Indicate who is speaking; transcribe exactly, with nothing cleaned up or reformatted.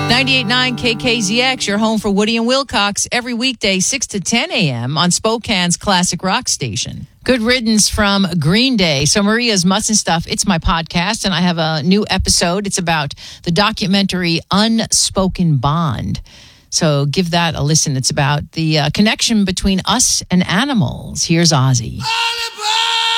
Speaker 1: ninety-eight point nine K K Z X, your home for Woody and Wilcox, every weekday, six to ten a.m. on Spokane's classic rock station. Good riddance from Green Day. So Maria's Mutts and Stuff, it's my podcast, and I have a new episode. It's about the documentary Unspoken Bond. So give that a listen. It's about the uh, connection between us and animals. Here's Ozzy.
Speaker 2: All aboard!